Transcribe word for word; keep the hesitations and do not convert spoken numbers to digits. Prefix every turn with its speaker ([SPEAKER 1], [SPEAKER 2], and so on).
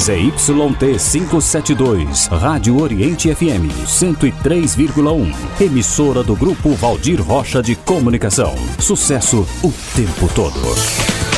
[SPEAKER 1] Z Y T quinhentos e setenta e dois, Rádio Oriente F M cento e três vírgula um. Emissora do Grupo Valdir Rocha de Comunicação. Sucesso o tempo todo.